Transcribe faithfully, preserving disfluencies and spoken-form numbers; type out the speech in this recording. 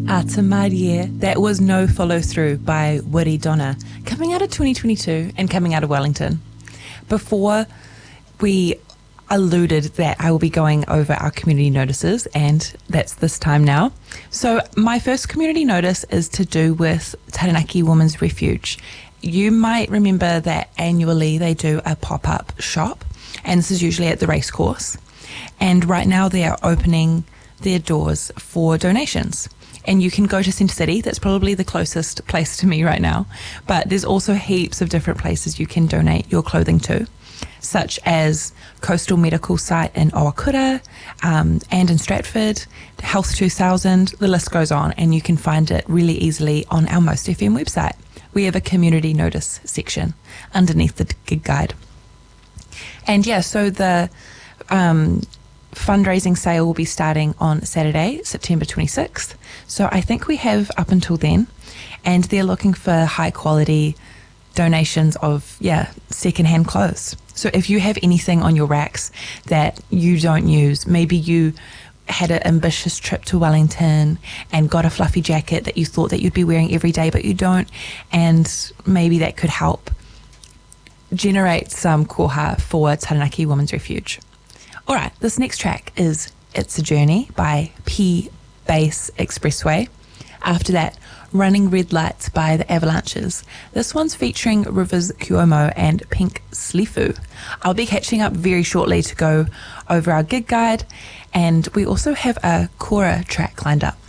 Ata Marie, that was No Follow Through by Wiri Donna, coming out of twenty twenty-two and coming out of Wellington. Before we alluded that I will be going over our community notices, and that's this time now. So my first community notice is to do with Taranaki Women's Refuge. You might remember that annually they do a pop-up shop, and this is usually at the racecourse. And right now they are opening their doors for donations. And you can go to Centre City, that's probably the closest place to me right now. But there's also heaps of different places you can donate your clothing to, such as Coastal Medical Site in Owakura, um, and in Stratford, Health two thousand, the list goes on, and you can find it really easily on our Most F M website. We have a community notice section underneath the gig guide. And yeah, so the um, fundraising sale will be starting on Saturday, September twenty-sixth. So I think we have up until then, and they're looking for high quality donations of, yeah, secondhand clothes. So if you have anything on your racks that you don't use, maybe you had an ambitious trip to Wellington and got a fluffy jacket that you thought that you'd be wearing every day, but you don't, and maybe that could help generate some koha for Taranaki Women's Refuge. All right, this next track is It's a Journey by P-Bass Expressway. After that, Running Red Lights by the Avalanches. This one's featuring Rivers Cuomo and Pink Slifu. I'll be catching up very shortly to go over our gig guide, and we also have a Kora track lined up.